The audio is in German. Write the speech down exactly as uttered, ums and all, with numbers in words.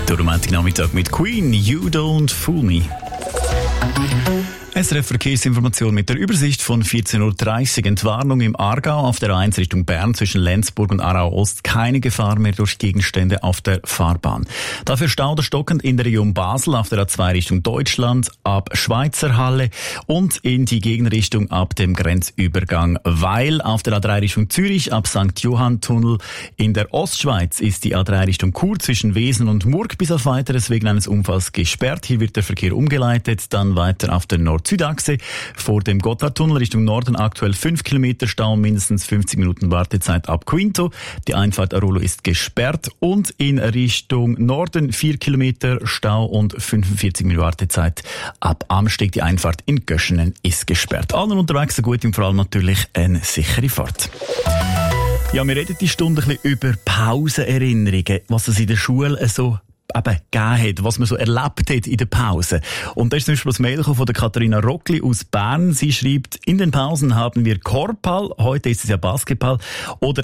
Durch den Nachmittag mit Queen, You Don't Fool Me. S R F Verkehrsinformation mit der Übersicht von vierzehn Uhr dreißig. Entwarnung im Aargau auf der A eins Richtung Bern zwischen Lenzburg und Aarau Ost. Keine Gefahr mehr durch Gegenstände auf der Fahrbahn. Dafür Stau oder stockend in der Region Basel auf der A zwei Richtung Deutschland ab Schweizerhalle und in die Gegenrichtung ab dem Grenzübergang Weil. Auf der A drei Richtung Zürich ab Sankt Johann Tunnel. In der Ostschweiz ist die A drei Richtung Chur zwischen Wesen und Murg bis auf Weiteres wegen eines Unfalls gesperrt. Hier wird der Verkehr umgeleitet. Dann weiter auf der Nord-Süd-Achse vor dem Gotthardtunnel Richtung Norden aktuell fünf Kilometer Stau, mindestens fünfzig Minuten Wartezeit ab Quinto. Die Einfahrt Arolo ist gesperrt und in Richtung Norden vier Kilometer Stau und fünfundvierzig Minuten Wartezeit ab Amsteg. Die Einfahrt in Göschenen ist gesperrt. Allen unterwegs eine gute und vor allem natürlich eine sichere Fahrt. Ja, wir reden die Stunde ein bisschen über Pausenerinnerungen, was es in der Schule so eben gegeben hat, was man so erlebt hat in der Pause. Und da ist zum Beispiel das Mail von der Katharina Rockli aus Bern. Sie schreibt, in den Pausen haben wir Korbball, heute ist es ja Basketball, oder